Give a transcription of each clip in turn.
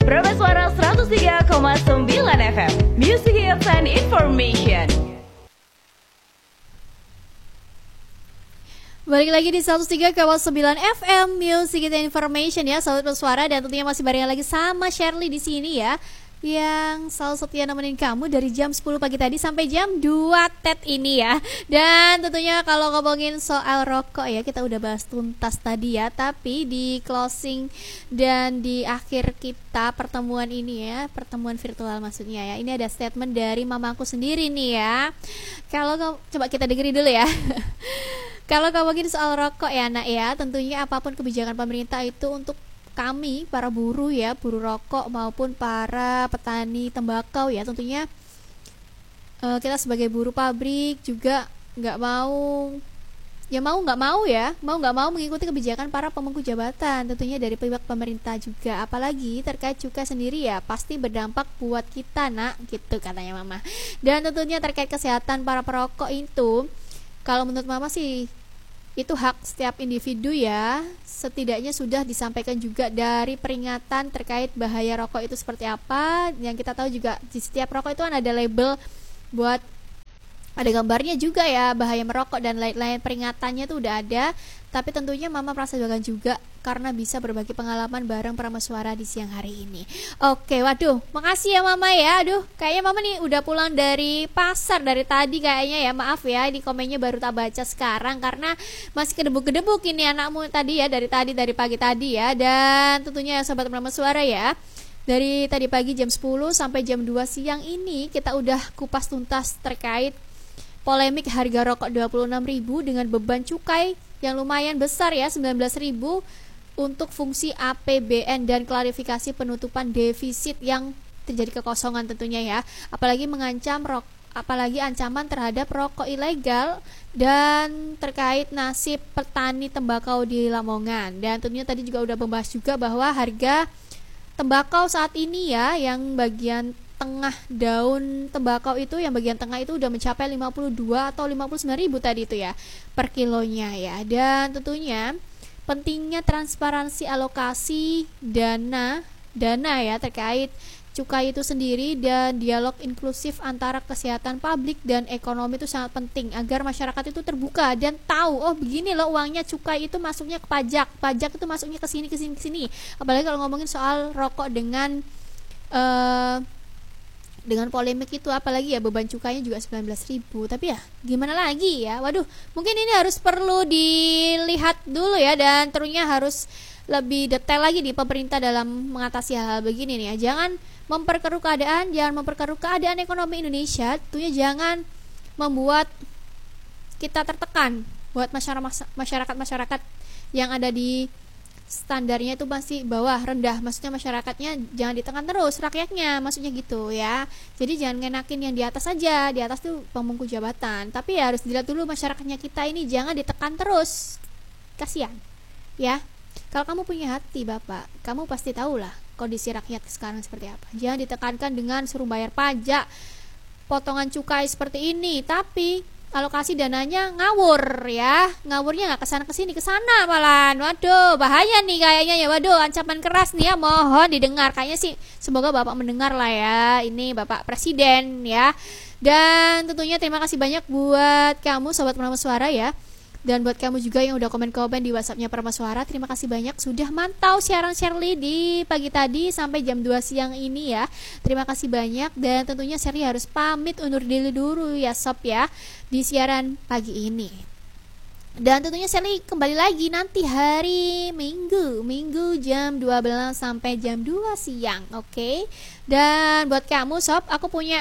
Prameswara 103,9 FM. Music Hits and Information. Balik lagi di 103,9 FM Music and Information ya, Sobat Prameswara, dan tentunya masih bareng lagi sama Shirley di sini ya, yang selalu setia nemenin kamu dari jam 10 pagi tadi sampai jam 2 TET ini ya. Dan tentunya kalau ngomongin soal rokok ya, kita udah bahas tuntas tadi ya. Tapi di closing dan di akhir kita pertemuan ini ya, pertemuan virtual maksudnya ya, ini ada statement dari mamaku sendiri nih ya. Kalau coba kita dengerin dulu ya. Kalau ngomongin soal rokok ya nak ya, tentunya apapun kebijakan pemerintah itu untuk kami para buruh ya, buruh rokok maupun para petani tembakau ya, tentunya kita sebagai buruh pabrik juga nggak mau mengikuti kebijakan para pemangku jabatan, tentunya dari pihak pemerintah juga, apalagi terkait cukai sendiri ya, pasti berdampak buat kita nak, gitu katanya mama. Dan tentunya terkait kesehatan para perokok itu, kalau menurut mama sih itu hak setiap individu ya. Setidaknya sudah disampaikan juga dari peringatan terkait bahaya rokok itu seperti apa. Yang kita tahu juga di setiap rokok itu kan ada label buat, ada gambarnya juga ya, bahaya merokok dan lain-lain, peringatannya tuh udah ada. Tapi tentunya mama merasa bangga juga karena bisa berbagi pengalaman bareng Prameswara di siang hari ini. Oke, waduh, makasih ya mama ya. Aduh, kayaknya mama nih udah pulang dari pasar dari tadi kayaknya ya. Maaf ya, di komennya baru tak baca sekarang karena masih kedebuk-kedebuk ini anakmu tadi ya, dari pagi tadi ya. Dan tentunya ya sobat Prameswara ya, dari tadi pagi jam 10 sampai jam 2 siang ini kita udah kupas tuntas terkait polemik harga rokok 26.000 dengan beban cukai yang lumayan besar ya, 19.000 untuk fungsi APBN dan klarifikasi penutupan defisit yang terjadi kekosongan tentunya ya. Apalagi ancaman terhadap rokok ilegal dan terkait nasib petani tembakau di Lamongan. Dan tentunya tadi juga udah membahas juga bahwa harga tembakau saat ini ya, yang bagian tengah daun tembakau itu, yang bagian tengah itu udah mencapai 52 atau 59.000 tadi itu ya per kilonya ya. Dan tentunya pentingnya transparansi alokasi dana ya terkait cukai itu sendiri, dan dialog inklusif antara kesehatan publik dan ekonomi itu sangat penting agar masyarakat itu terbuka dan tahu, oh begini loh uangnya cukai itu masuknya ke pajak itu masuknya ke sini. Apalagi kalau ngomongin soal rokok dengan polemik itu, apalagi ya beban cukainya juga 19.000. Tapi ya gimana lagi ya, waduh, mungkin ini harus perlu dilihat dulu ya, dan tentunya harus lebih detail lagi di pemerintah dalam mengatasi hal-hal begini nih ya. Jangan memperkeruh keadaan ekonomi Indonesia, tentunya jangan membuat kita tertekan buat masyarakat yang ada di standarnya itu masih bawah, rendah, maksudnya masyarakatnya jangan ditekan terus, rakyatnya maksudnya gitu ya. Jadi jangan ngenakin yang di atas saja, di atas tuh pemangku jabatan, tapi ya harus dilihat dulu masyarakatnya kita ini, jangan ditekan terus, kasihan ya. Kalau kamu punya hati bapak, kamu pasti tahulah kondisi rakyat sekarang seperti apa. Jangan ditekankan dengan suruh bayar pajak, potongan cukai seperti ini, tapi alokasi dananya ngawur ya, ngawurnya nggak kesana malah. Waduh, bahaya nih kayaknya ya. Waduh, ancaman keras nih ya, mohon didengar. Kayaknya sih semoga bapak mendengar lah ya, ini bapak presiden ya. Dan tentunya terima kasih banyak buat kamu sobat Prameswara ya, dan buat kamu juga yang udah komen-komen di WhatsAppnya Prameswara. Terima kasih banyak sudah mantau siaran Shirley di pagi tadi sampai jam 2 siang ini ya. Terima kasih banyak, dan tentunya Shirley harus pamit undur diri dulu ya sob ya di siaran pagi ini. Dan tentunya Shirley kembali lagi nanti hari Minggu jam 12 sampai jam 2 siang. Oke. Dan buat kamu sob, aku punya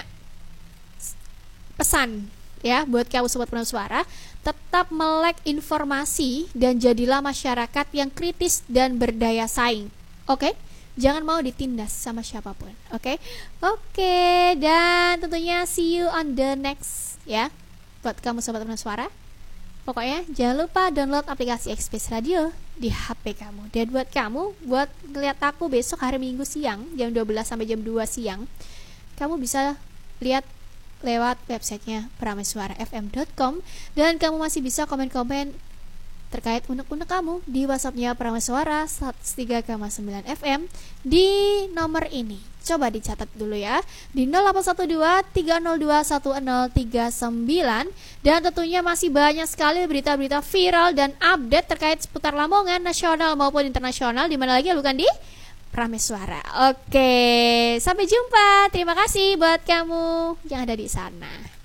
pesan ya buat kamu sobat Prameswara. Tetap melek informasi dan jadilah masyarakat yang kritis dan berdaya saing. Oke? Jangan mau ditindas sama siapapun. Oke? Oke, dan tentunya see you on the next ya. Buat kamu sobat Prameswara, pokoknya jangan lupa download aplikasi Express Radio di HP kamu. Dan buat kamu, buat ngeliat aku besok hari Minggu siang jam 12 sampai jam 2 siang, kamu bisa lihat lewat websitenya prameswarafm.com, dan kamu masih bisa komen-komen terkait unek-unek kamu di WhatsAppnya Prameswara 103,9 FM di nomor ini. Coba dicatat dulu ya, di 0812-302-1039. Dan tentunya masih banyak sekali berita-berita viral dan update terkait seputar Lamongan, nasional maupun internasional. Dimana lagi bukan di Prameswara. Oke, sampai jumpa. Terima kasih buat kamu yang ada di sana.